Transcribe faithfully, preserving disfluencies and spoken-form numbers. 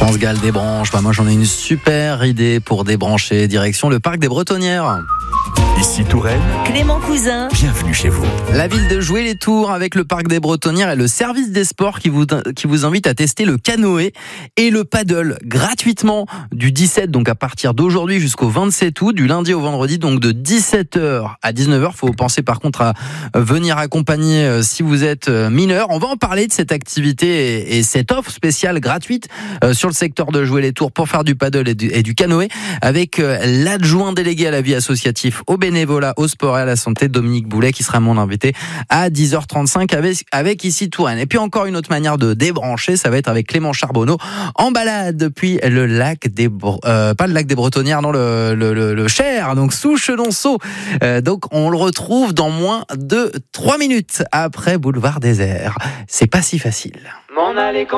France Gall débranche. Bah moi j'en ai une super idée pour débrancher. Direction le parc des Bretonnières. Ici Touraine, Clément Cousin. bienvenue chez vous. La ville de Joué-les-Tours avec le parc des Bretonnières et le service des sports qui vous, qui vous invite à tester le canoë et le paddle gratuitement du dix-sept, donc à partir d'aujourd'hui jusqu'au vingt-sept août, du lundi au vendredi, donc de dix-sept heures à dix-neuf heures. Faut penser par contre à venir accompagner si vous êtes mineur. On va en parler de cette activité et, et cette offre spéciale gratuite sur le secteur de Joué-les-Tours pour faire du paddle et du, et du canoë avec l'adjoint délégué à la vie associative, au bénévolat, au sport et à la santé, Dominique Boulet, qui sera mon invité à dix heures trente-cinq avec, avec ici Touraine. Et puis encore une autre manière de débrancher, ça va être avec Clément Charbonneau en balade depuis le lac des euh, pas le lac des Bretonnières, non le le, le, le Cher, donc sous Chenonceau. Euh, donc on le retrouve dans moins de trois minutes après Boulevard Désert. C'est pas si facile. M'en aller